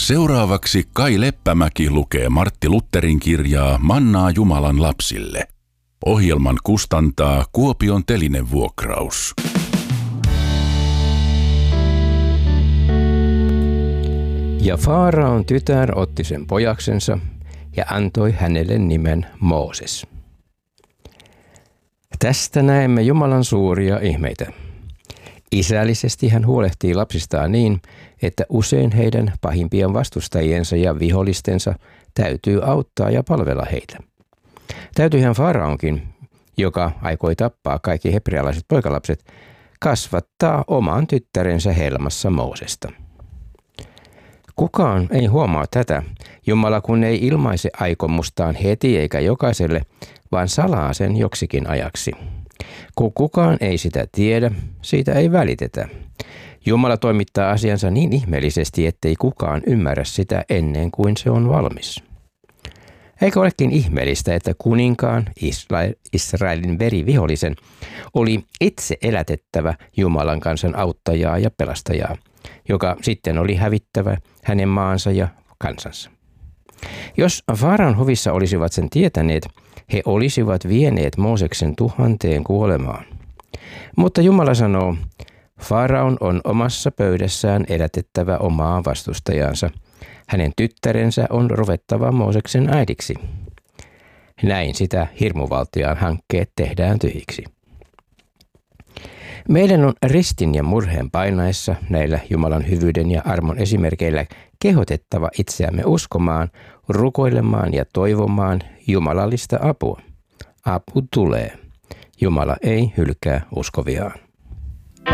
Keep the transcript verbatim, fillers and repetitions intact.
Seuraavaksi Kai Leppämäki lukee Martti Lutherin kirjaa Mannaa Jumalan lapsille. Ohjelman kustantaa Kuopion Telinevuokraus. Ja Faaraon tytär otti sen pojaksensa ja antoi hänelle nimen Mooses. Tästä näemme Jumalan suuria ihmeitä. Isällisesti hän huolehtii lapsistaan niin, että usein heidän pahimpien vastustajiensa ja vihollistensa täytyy auttaa ja palvella heitä. Täytyyhän Faaraonkin, joka aikoi tappaa kaikki hebrealaiset poikalapset, kasvattaa oman tyttärensä helmassa Moosesta. Kukaan ei huomaa tätä, Jumala kun ei ilmaise aikomustaan heti eikä jokaiselle, vaan salaa sen joksikin ajaksi. Kun kukaan ei sitä tiedä, siitä ei välitetä. Jumala toimittaa asiansa niin ihmeellisesti, ettei kukaan ymmärrä sitä ennen kuin se on valmis. Eikö olekin ihmeellistä, että kuninkaan, Israelin verivihollisen, oli itse elätettävä Jumalan kansan auttajaa ja pelastajaa, joka sitten oli hävittävä hänen maansa ja kansansa. Jos Faaraon hovissa olisivat sen tietäneet, he olisivat vieneet Mooseksen tuhanteen kuolemaan. Mutta Jumala sanoo, Faaraon on omassa pöydässään elätettävä omaa vastustajansa. Hänen tyttärensä on ruvettava Mooseksen äidiksi. Näin sitä hirmuvaltiaan hankkeet tehdään tyhjiksi. Meidän on ristin ja murheen painaessa näillä Jumalan hyvyyden ja armon esimerkeillä kehotettava itseämme uskomaan, rukoilemaan ja toivomaan jumalallista apua. Apu tulee. Jumala ei hylkää uskoviaan.